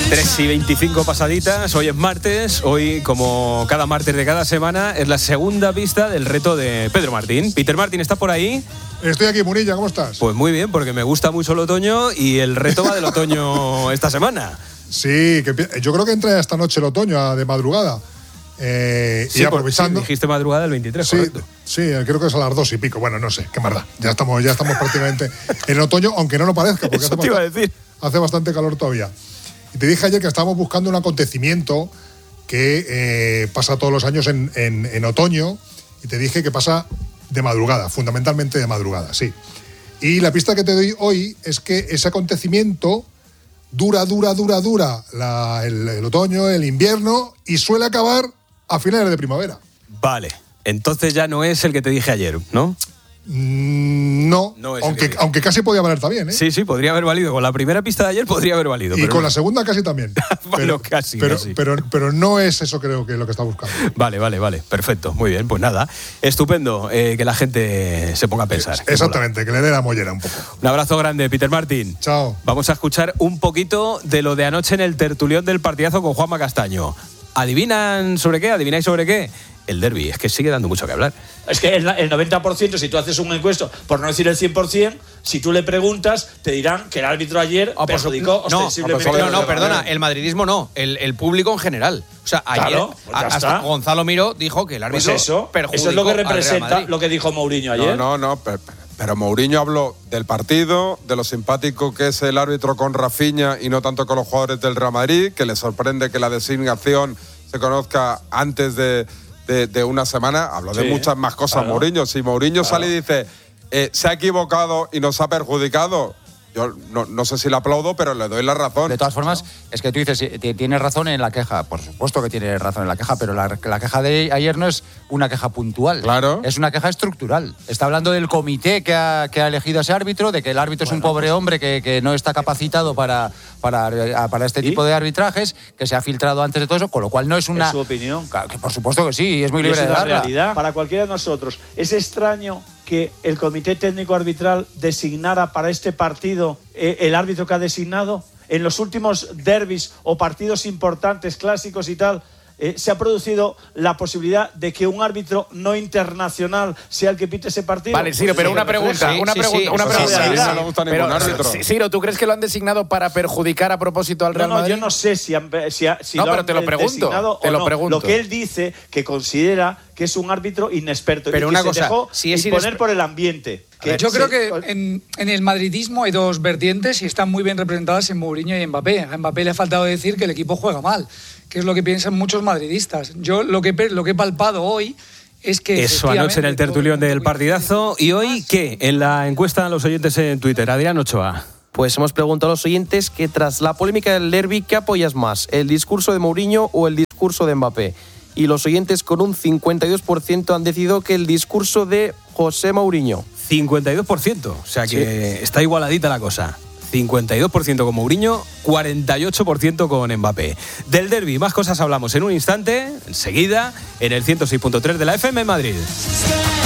3:25 pasaditas, hoy es martes, hoy como cada martes de cada semana es la segunda pista del reto de Pedro Martín. Peter Martín, ¿estás por ahí? Estoy aquí, Munilla, ¿cómo estás? Pues muy bien, porque me gusta mucho el otoño y el reto va del otoño esta semana. Sí, yo creo que entra esta noche el otoño de madrugada. Sí, y aprovechando. Sí, dijiste madrugada del 23, sí, correcto. Sí, creo que es a las 2 y pico. Bueno, no sé, qué más da. Ya estamos prácticamente en otoño, aunque no lo parezca, porque Eso te iba a decir. Hace bastante calor todavía. Y te dije ayer que estábamos buscando un acontecimiento que pasa todos los años en otoño, y te dije que pasa de madrugada, fundamentalmente de madrugada, sí. Y la pista que te doy hoy es que ese acontecimiento dura el otoño, el invierno, y suele acabar a finales de primavera. Vale, entonces ya no es el que te dije ayer, ¿no? No aunque casi podía valer también, ¿eh? Sí, podría haber valido. Con la primera pista de ayer podría haber valido. Y pero con no. La segunda casi también. Bueno, casi. Pero no es eso, creo que es lo que está buscando. Vale. Perfecto. Muy bien, pues nada. Estupendo que la gente se ponga a pensar. Exactamente, que le dé la mollera un poco. Un abrazo grande, Peter Martín. Chao. Vamos a escuchar un poquito de lo de anoche en el tertulión del partidazo con Juanma Castaño. ¿Adivináis sobre qué? El derbi, es que sigue dando mucho que hablar. Es que el 90%, si tú haces un encuesto, por no decir el 100%, si tú le preguntas, te dirán que el árbitro ayer perjudicó ostensiblemente. No, perdona, el madridismo no, el público en general. O sea, ayer claro, pues hasta Gonzalo Miró dijo que el árbitro perjudicó. Eso es lo que representa lo que dijo Mourinho ayer. No, pero Mourinho habló del partido, de lo simpático que es el árbitro con Rafinha y no tanto con los jugadores del Real Madrid, que le sorprende que la designación se conozca antes de una semana. Habló de muchas más cosas, claro. Mourinho. Si Mourinho sale y dice se ha equivocado y nos ha perjudicado, yo no sé si le aplaudo, pero le doy la razón. De todas formas, es que tú dices, tienes razón en la queja. Por supuesto que tienes razón en la queja, pero la queja de ayer no es una queja puntual. Claro. Es una queja estructural. Está hablando del comité que ha elegido a ese árbitro, de que el árbitro es un pobre hombre que no está capacitado para este tipo de arbitrajes, que se ha filtrado antes de todo eso, con lo cual no es una... ¿Es su opinión? Que por supuesto que sí, es muy libre de darla. Realidad. Para cualquiera de nosotros, es extraño que el comité técnico arbitral designara para este partido el árbitro que ha designado. En los últimos derbis o partidos importantes, clásicos y tal, se ha producido la posibilidad de que un árbitro no internacional sea el que pite ese partido. Vale, Ciro, pero una pregunta. Ciro, ¿tú crees que lo han designado para perjudicar a propósito al Real Madrid? Yo no sé si no, lo pero han te lo pregunto, designado te o lo no. pregunto. Lo que él dice, que considera que es un árbitro inexperto, pero y una que cosa, se dejó si es imponer por el ambiente. Yo creo que en el madridismo hay dos vertientes y están muy bien representadas en Mourinho y en Mbappé. A Mbappé le ha faltado decir que el equipo juega mal, que es lo que piensan muchos madridistas. Yo lo que he palpado hoy es que... Eso anoche en el tertulión del partidazo. ¿Y hoy qué? En la encuesta a los oyentes en Twitter. Adrián Ochoa. Pues hemos preguntado a los oyentes que tras la polémica del derbi, ¿qué apoyas más? ¿El discurso de Mourinho o el discurso de Mbappé? Y los oyentes con un 52% han decidido que el discurso de José Mourinho. 52%, o sea que está igualadita la cosa. 52% con Mourinho, 48% con Mbappé. Del derbi, más cosas hablamos en un instante, enseguida, en el 106.3 de la FM en Madrid.